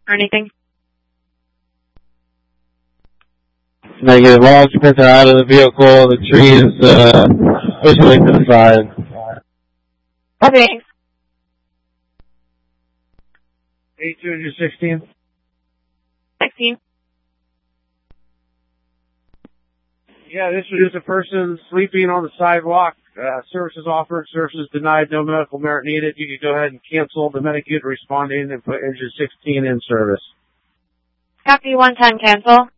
or anything? Negative. All occupants are out of the vehicle. The tree is pushing to the side. Okay. 8216. 16. Yeah, this was just a person sleeping on the sidewalk. Services offered, services denied, no medical merit needed. You could go ahead and cancel the medic unit responding and put engine 16 in service. Copy 110, cancel.